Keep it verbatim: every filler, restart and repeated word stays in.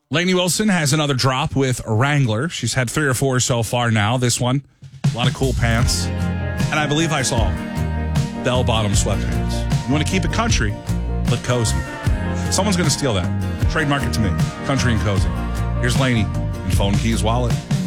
Lainey Wilson has another drop with Wrangler. She's had three or four so far now. This one, a lot of cool pants. And I believe I saw bell-bottom sweatpants. You want to keep it country, but cozy. Someone's going to steal that. Trademark it to me. Country and cozy. Here's Lainey and Phone Keys Wallet.